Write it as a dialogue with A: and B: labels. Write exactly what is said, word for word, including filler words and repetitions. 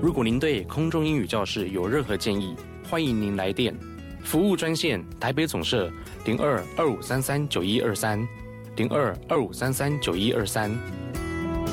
A: 如果您对空中英语教室有任何建议，欢迎您来电。服务专线台北总社零二二五三三九一二三零二二五三三九一二三。